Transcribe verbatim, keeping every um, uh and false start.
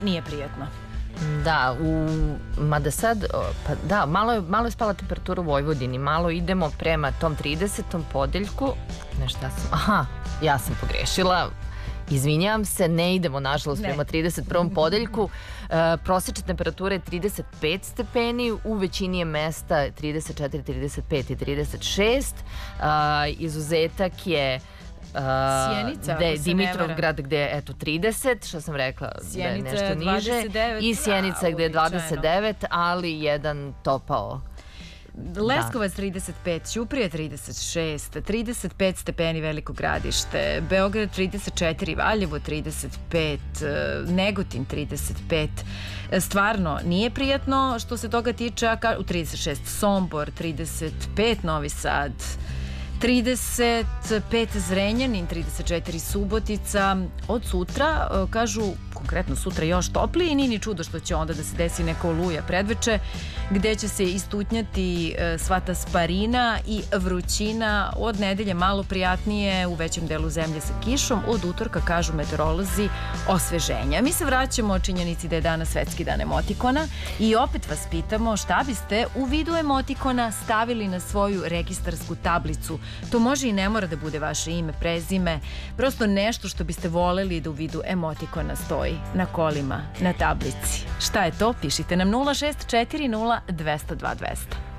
nije prijetno. Da, u, mada sad, pa da, malo je, malo je spala temperatura u Vojvodini, malo idemo prema tom tridesetom podeljku, nešto ja sam, aha, ja sam pogrešila, izvinjavam se, ne idemo nažalost prema trideset prvom podeljku, e, prosječna temperatura je trideset pet stepeni, u većini je mesta trideset četiri, trideset pet i trideset šest, e, izuzetak je Sjenica, ako se ne varam. Dimitrovgrad gde je eto trideset, što sam rekla da je nešto niže, i Sjenica gde je dvadeset devet, ali jedan topao. Leskovac trideset pet, Ćuprija trideset šest, trideset pet stepeni Veliko Gradište, Beograd trideset četiri, Valjevo trideset pet, Negotin trideset pet. Stvarno nije prijatno što se toga tiče. U trideset šest Sombor, trideset pet Novi Sad, trideset pet Zrenjanin, trideset četiri Subotica. Od sutra, kažu, konkretno sutra još toplije i nije ni čudo što će onda da se desi neka oluja predveče, gde će se istutnjati sva ta sparina i vrućina. Od nedelje malo prijatnije u većem delu zemlje sa kišom, od utorka, kažu meteorolozi, osveženja. Mi se vraćamo činjenici da je danas Svetski dan emotikona i opet vas pitamo šta biste u vidu emotikona stavili na svoju registarsku tablicu. To može i ne mora da bude vaše ime, prezime, prosto nešto što biste voleli da u vidu emotikona stoji na kolima, na tablici. Šta je to? Pišite nam nula šest četiri nula dvesta dva dvesta.